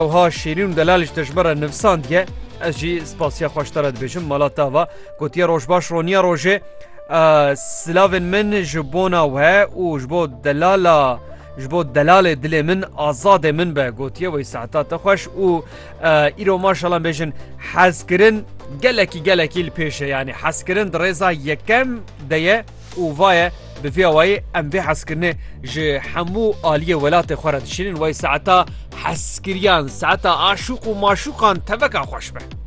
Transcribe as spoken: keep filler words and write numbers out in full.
ها شیرین و دلالش تجبره نفساندیه از جی سپاسیا خوشتره دبیجم مالا تاوا گوتیه روش باش رونیا روژه سلاوین من جبونا وه و جبو دلالا جبو دلال دل من آزاد من به گوتیه وی ساعتات خوش و ایرو ماشالله بیجن حزکرن گلکی گلکی الپیشه یعنی حزکرن درزا یکم دیه و وایه بفي واي ام في حسكرني جي حمو آلية ولات خورد شيرين واي ساعتا حسكريان ساعتا عاشوق و معشوقان تفكا خوش به